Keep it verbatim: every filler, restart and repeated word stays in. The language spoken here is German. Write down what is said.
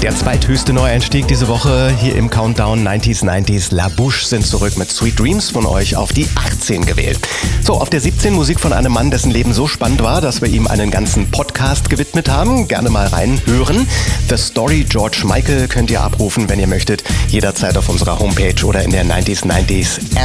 Der zweithöchste Neueinstieg diese Woche hier im Countdown neunziger neunzig. La Bouche sind zurück mit Sweet Dreams, von euch auf die achtzehn gewählt. So, auf der siebzehn Musik von einem Mann, dessen Leben so spannend war, dass wir ihm einen ganzen Podcast gewidmet haben. Gerne mal reinhören. The Story George Michael könnt ihr abrufen, wenn ihr möchtet. Jederzeit auf unserer Homepage oder in der neunziger neunzig App.